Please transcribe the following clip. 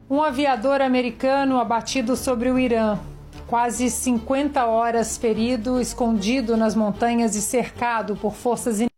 Um aviador americano abatido sobre o Irã. Quase 50 horas ferido, escondido nas montanhas e cercado por forças inimigas.